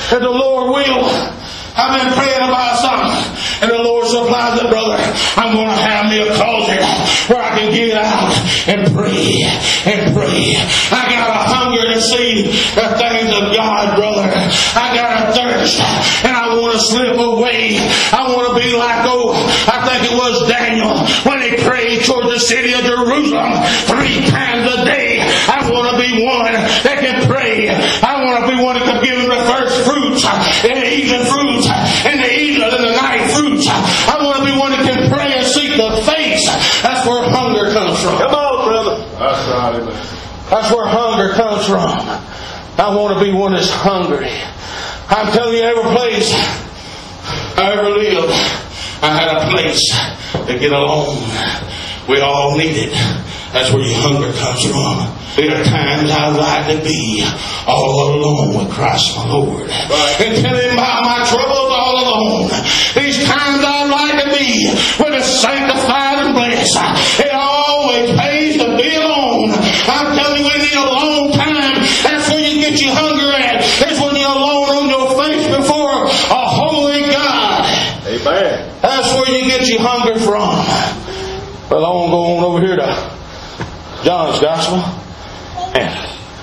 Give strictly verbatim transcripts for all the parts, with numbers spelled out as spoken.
and the Lord will. I've been praying about something, and the Lord supplies it, brother. I'm going to have me a closet where I can get out and pray and pray. I got a hunger to see the things of God, brother. I got a thirst, and I want to slip away. I want to be like, oh, I think it was Daniel when he prayed toward the city of Jerusalem three times a day. I want to be one that can pray. I want to be one that can give him the first fruits and the evening fruits and the evening and the night fruits. I want to be one that can pray and seek the face. That's where hunger comes from. Come on, brother. That's right, amen. That's where hunger comes from. I want to be one that's hungry. I'm telling you, every place I ever lived, I had a place to get alone. We all need it. That's where your hunger comes from. There are times I'd like to be all alone with Christ my Lord. Right. And tell Him about my troubles all alone. These times I'd like to be with the sanctified and blessed. It always pays to be alone. I'm telling you, we need a long time. That's where you get your hunger at. It's when you're alone on your face before a holy God. Amen. That's where you get your hunger from. Well, I want to go on over here to John's Gospel. And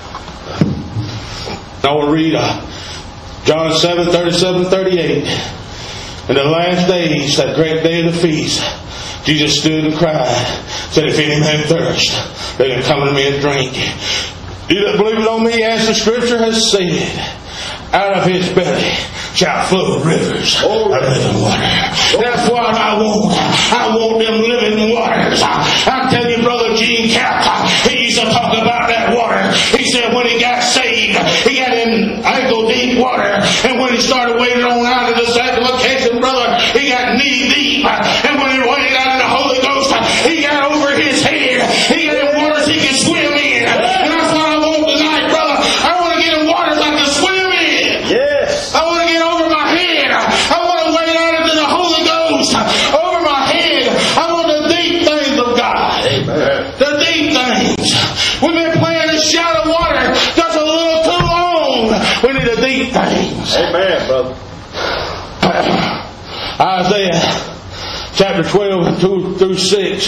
I want to read uh, John seven, thirty-seven, thirty-eight. In the last days, that great day of the feast, Jesus stood and cried, said, if any man thirst, let him come to me and drink. You that believe it on me, as the Scripture has said, out of his belly shall flow rivers of living water. That's what I want. I want them living waters. I'm telling you, Brother Gene Cap, he used to talk about that water. He said when he got saved, he got in ankle deep water. And when he started wading on out of the sanctification, brother, he got knee deep. And when he waded out of the Holy Ghost, he got over his head. He got in waters he could swim in. And that's what I want tonight, brother. I want to get in waters I can swim in. Yes. I want to get over my head. I want to wade out into the Holy Ghost. Over my head. I want the deep things of God. Amen. The deep things. We've been playing in shallow water just a little too long. We need the deep things. Amen, brother. Isaiah chapter twelve, two through six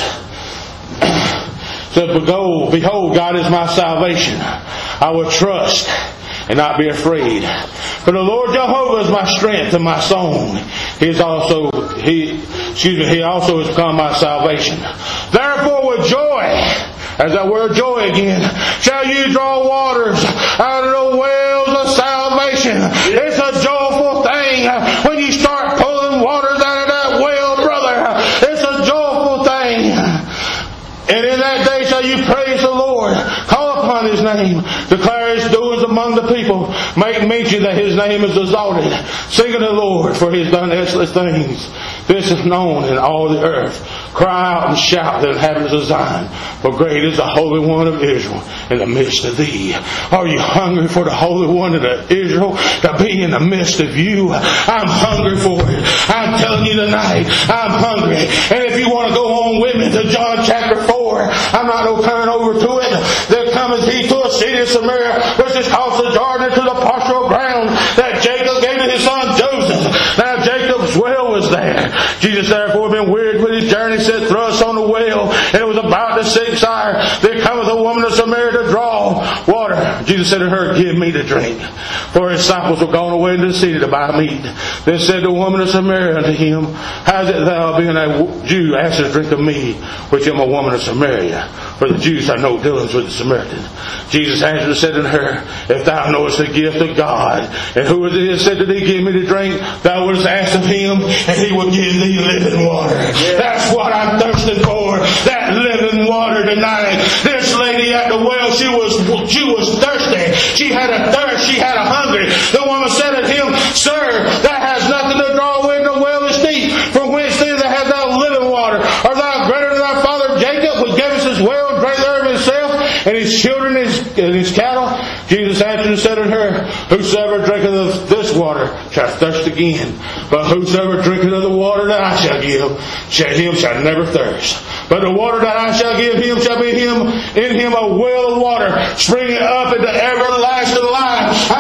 said, Behold, behold, God is my salvation. I will trust and not be afraid. For the Lord Jehovah is my strength and my song. He is also He excuse me, He also has become my salvation. Therefore with joy, as that word joy again, shall you draw waters out of the wells of salvation. It's a joyful thing when you start pulling waters out of that well, brother. It's a joyful thing. And in that day shall you praise the Lord. Call upon His name. Declare His doings among the people. Make mention that His name is exalted. Sing to the Lord, for He has done excellent things. This is known in all the earth. Cry out and shout, the inhabitants of Zion. For great is the Holy One of Israel in the midst of thee. Are you hungry for the Holy One of Israel to be in the midst of you? I'm hungry for it. I'm telling you tonight, I'm hungry. And if you want to go on with me to John chapter four, I'm not going to turn over to it. There cometh he to a city of Samaria, which is called the Jordan, to the partial ground that Jacob gave to his son Joseph. Now Jacob's well was there. Jesus therefore been wearied with his journey, set thrust on the well, and it was about the sixth hour. There cometh a woman of Samaria to draw water. Jesus said to her, Give me to drink. For his disciples were gone away into the city to buy meat. Then said the woman of Samaria unto him, How is it thou, being a Jew, askest drink of me, which am a woman of Samaria? For the Jews have no dealings with the Samaritan. Jesus answered and said unto her, If thou knowest the gift of God, and who it is said to thee, Give me to drink, thou wouldst ask of him, and he will give thee living water. Yeah. That's what I'm thirsting for. That living water tonight. This lady at the well, she was she was thirsty. She had a thirst. She had a hunger. The woman said to him, Sir, that has nothing to draw with. The well is deep. From whence then that has thou living water? Art thou greater than thy father Jacob, which gave us his well and drank thereof himself, and his children and his, and his cattle? Jesus answered and said unto her, Whosoever drinketh of this water shall thirst again. But whosoever drinketh of the water that I shall give, shall, him shall never thirst. But the water that I shall give him shall be him in him a well of water, springing up into everlasting life.